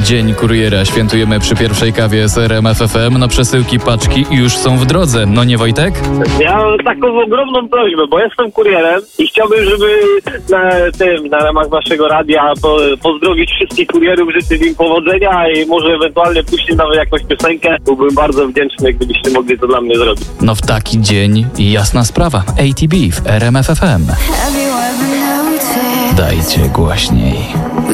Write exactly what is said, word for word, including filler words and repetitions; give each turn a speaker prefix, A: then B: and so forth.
A: Dzień Kuriera świętujemy przy pierwszej kawie z R M F F M. No przesyłki paczki już są w drodze. No nie, Wojtek?
B: Ja mam taką ogromną prośbę, bo jestem kurierem i chciałbym, żeby na tym, na ramach waszego radia po, pozdrowić wszystkich kurierów, życzyć im powodzenia i może ewentualnie puścić nawet jakąś piosenkę. Byłbym bardzo wdzięczny, gdybyście mogli to dla mnie zrobić.
A: No w taki dzień jasna sprawa. A T B w R M F F M. Dajcie głośniej.